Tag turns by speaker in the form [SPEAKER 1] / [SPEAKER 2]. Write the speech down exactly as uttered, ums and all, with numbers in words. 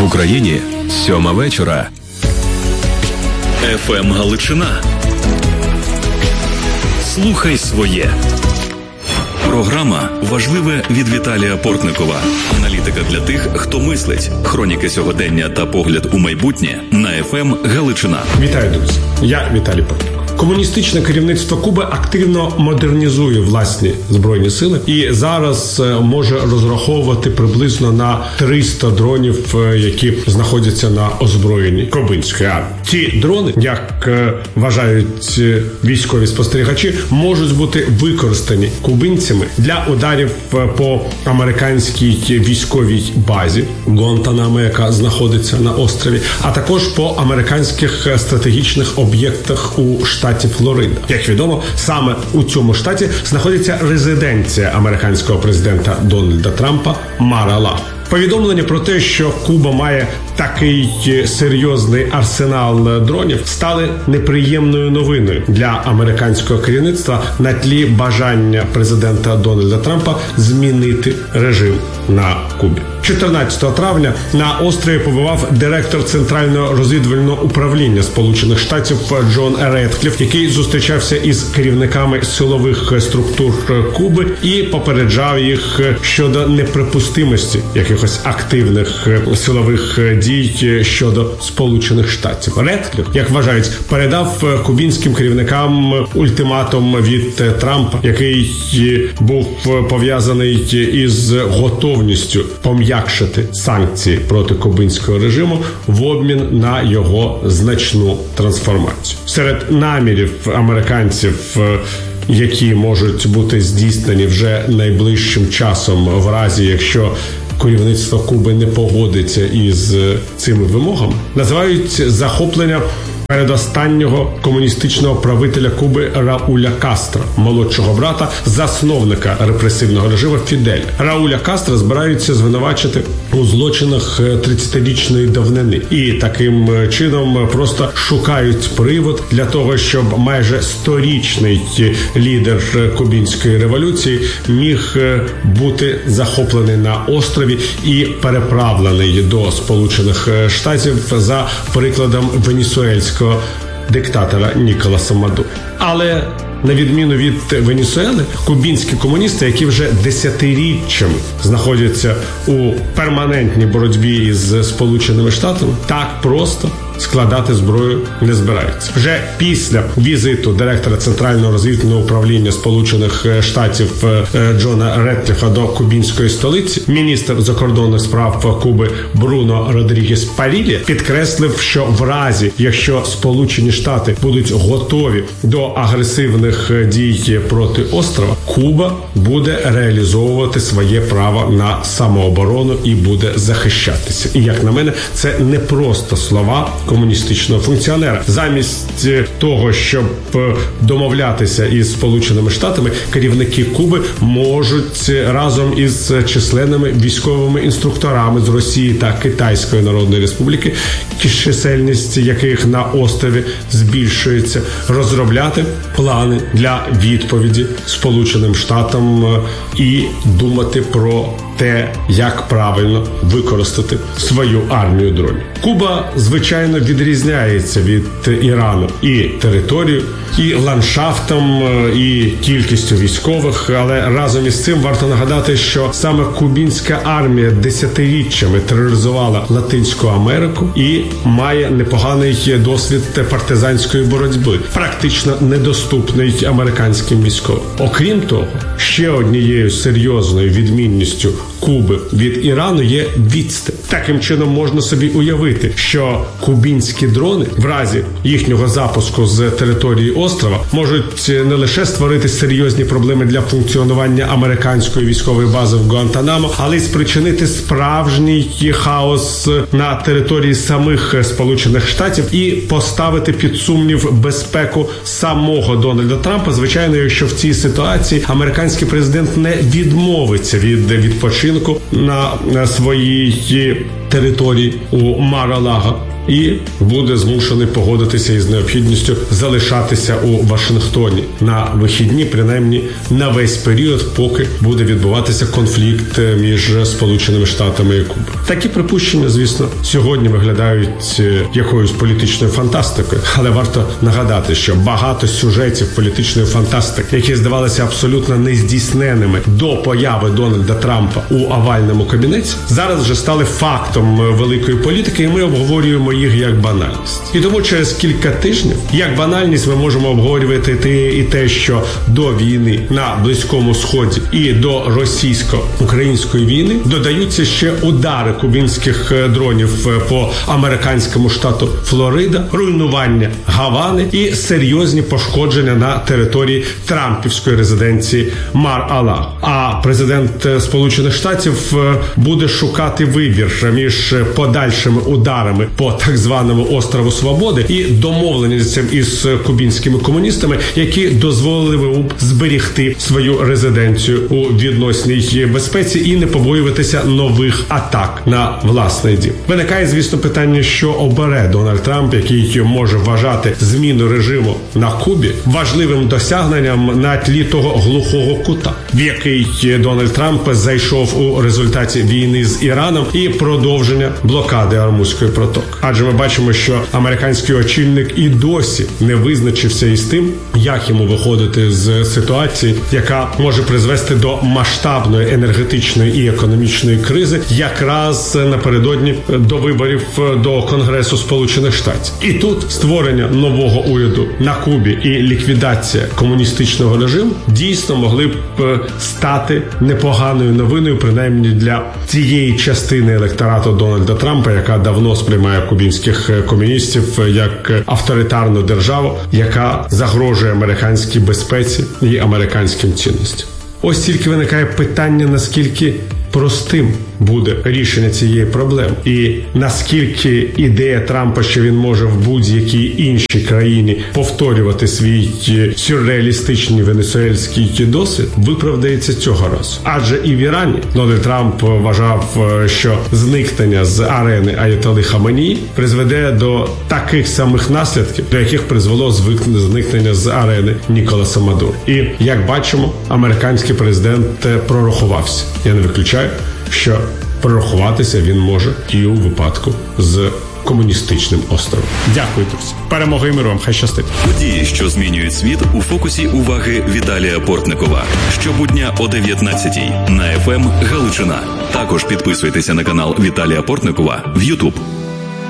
[SPEAKER 1] В Україні сьома вечора.
[SPEAKER 2] еф ем Галичина. Слухай своє. Програма «Важливе» від Віталія Портникова. Аналітика для тих, хто мислить. Хроніки сьогодення та погляд у майбутнє на еф ем Галичина.
[SPEAKER 3] Вітаю, друзі. Я Віталій Портников. Комуністичне керівництво Куби активно модернізує власні збройні сили і зараз може розраховувати приблизно на триста дронів, які знаходяться на озброєнні кубинської армії. Ці дрони, як вважають військові спостерігачі, можуть бути використані кубинцями для ударів по американській військовій базі Гуантанамо, яка знаходиться на острові, а також по американських стратегічних об'єктах у штаті Флорида. Як відомо, саме у цьому штаті знаходиться резиденція американського президента Дональда Трампа Мар-а-Лаго. Повідомлення про те, що Куба має такий серйозний арсенал дронів, стали неприємною новиною для американського керівництва на тлі бажання президента Дональда Трампа змінити режим на Кубі. чотирнадцятого травня на острові побував директор Центрального розвідувального управління Сполучених Штатів Джон Реткліф, який зустрічався із керівниками силових структур Куби і попереджав їх щодо неприпустимості якихось активних силових дій щодо Сполучених Штатів. Реткліф, як вважають, передав кубінським керівникам ультиматум від Трампа, який був пов'язаний із готовністю пом'якшити санкції проти кубинського режиму в обмін на його значну трансформацію. Серед намірів американців, які можуть бути здійснені вже найближчим часом в разі, якщо керівництво Куби не погодиться із цими вимогами, називають захоплення передостаннього комуністичного правителя Куби Рауля Кастро, молодшого брата засновника репресивного режиму Фіделя. Рауля Кастро збираються звинувачити у злочинах тридцятирічної давнини. І таким чином просто шукають привод для того, щоб майже сторічний лідер кубінської революції міг бути захоплений на острові і переправлений до Сполучених Штатів за прикладом венесуельського диктатора Ніколаса Мадуро. Але на відміну від Венесуели, кубінські комуністи, які вже десятиріччями знаходяться у перманентній боротьбі із Сполученими Штатами, так просто складати зброю не збираються. Вже після візиту директора Центрального розвідувального управління Сполучених Штатів Джона Реткліфа до кубінської столиці, міністр закордонних справ Куби Бруно Родрігес Парілі підкреслив, що в разі, якщо Сполучені Штати будуть готові до агресивних дій проти острова, Куба буде реалізовувати своє право на самооборону і буде захищатися. І, як на мене, це не просто слова комуністичного функціонера. Замість того, щоб домовлятися із Сполученими Штатами, керівники Куби можуть разом із численними військовими інструкторами з Росії та Китайської Народної Республіки, чисельність яких на острові збільшується, розробляти плани для відповіді Сполученим Штатам і думати про те, як правильно використати свою армію дронів. Куба, звичайно, відрізняється від Ірану і територією, і ландшафтом, і кількістю військових, але разом із цим варто нагадати, що саме кубінська армія десятиріччями тероризувала Латинську Америку і має непоганий досвід партизанської боротьби, практично недоступний американським військовим. Окрім того, ще однією серйозною відмінністю Куби від Ірану є відстань. Таким чином можна собі уявити, що кубінські дрони в разі їхнього запуску з території острова можуть не лише створити серйозні проблеми для функціонування американської військової бази в Гуантанамо, але й спричинити справжній хаос на території самих Сполучених Штатів і поставити під сумнів безпеку самого Дональда Трампа. Звичайно, якщо в цій ситуації американський президент не відмовиться від відпочинку на своїй території у Мар-а-Лаго. і буде змушений погодитися із необхідністю залишатися у Вашингтоні на вихідні, принаймні на весь період, поки буде відбуватися конфлікт між Сполученими Штатами і Кубою. Такі припущення, звісно, сьогодні виглядають якоюсь політичною фантастикою, але варто нагадати, що багато сюжетів політичної фантастики, які здавалися абсолютно нездійсненними до появи Дональда Трампа у овальному кабінеті, зараз вже стали фактом великої політики, і ми обговорюємо їх як банальність. І тому через кілька тижнів, як банальність, ми можемо обговорювати те і те, що до війни на Близькому Сході і до російсько-української війни додаються ще удари кубинських дронів по американському штату Флорида, руйнування Гавани і серйозні пошкодження на території трампівської резиденції Мар-а-Лаго. А президент Сполучених Штатів буде шукати вибір між подальшими ударами по так званому острову Свободи і домовленістям із кубинськими комуністами, які дозволили б зберігти свою резиденцію у відносній безпеці і не побоюватися нових атак на власний дім. Виникає, звісно, питання, що обере Дональд Трамп, який може вважати зміну режиму на Кубі важливим досягненням на тлі того глухого кута, в який Дональд Трамп зайшов у результаті війни з Іраном і продовження блокади Ормузької протоки. Адже ми бачимо, що американський очільник і досі не визначився із тим, як йому виходити з ситуації, яка може призвести до масштабної енергетичної і економічної кризи, якраз напередодні до виборів до Конгресу Сполучених Штатів. І тут створення нового уряду на Кубі і ліквідація комуністичного режиму дійсно могли б стати непоганою новиною, принаймні для тієї частини електорату Дональда Трампа, яка давно сприймає кубинських комуністів як авторитарну державу, яка загрожує американській безпеці і американським цінностям. Ось тільки виникає питання, наскільки простим буде рішення цієї проблеми. І наскільки ідея Трампа, що він може в будь-якій іншій країні повторювати свій сюрреалістичний венесуельський досвід, виправдається цього разу. Адже і в Ірані Дональд Трамп вважав, що зникнення з арени Аятолли Хаменеї призведе до таких самих наслідків, до яких призвело зникнення з арени Ніколаса Мадуро. І, як бачимо, американський президент прорахувався. Я не виключаю, що прорахуватися він може і у випадку з комуністичним островом. Дякую, друзі. Перемоги і миру вам. Хай щастить.
[SPEAKER 2] Події, що змінюють світ, у фокусі уваги Віталія Портникова. Щобудня о дев'ятнадцятій на еф ем Галичина. Також підписуйтеся на канал Віталія Портникова в Ютуб.